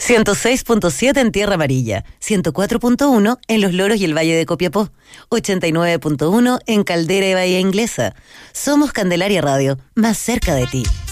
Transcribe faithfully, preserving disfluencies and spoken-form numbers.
ciento seis punto siete en Tierra Amarilla, ciento cuatro punto uno en Los Loros y el Valle de Copiapó, ochenta y nueve punto uno en Caldera y Bahía Inglesa. Somos Candelaria Radio, más cerca de ti.